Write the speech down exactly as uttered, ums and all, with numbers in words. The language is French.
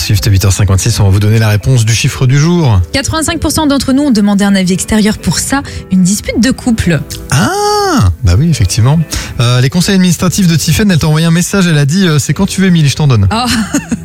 Swift, huit heures cinquante-six, on va vous donner la réponse du chiffre du jour. quatre-vingt-cinq pour cent d'entre nous ont demandé un avis extérieur pour ça, une dispute de couple. Ah, bah oui, effectivement. Euh, les conseils administratifs de Tiffen, elle t'a envoyé un message, elle a dit euh, c'est quand tu veux, Émilie, je t'en donne. Oh.